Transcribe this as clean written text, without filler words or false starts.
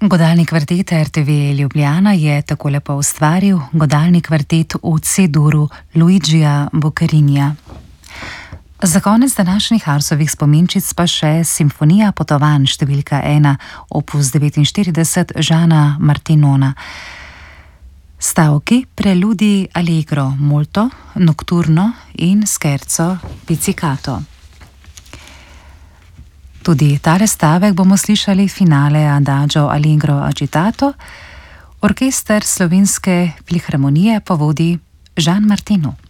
Godalni kvartet RTV Ljubljana je tako lepo ustvaril godalni kvartet v C-duru Luigija Boccherinija. Za konec današnjih Arsovih spominčic pa še Simfonija potovanj številka 1, opus 49 Jeana Martinona. Stavki, preludi allegro molto, nocturno in scherzo pizzicato. Tudi tale stavek bomo slišali finale Adagio allegro agitato. Orkester Slovenske filharmonije povodi Žan Martinu.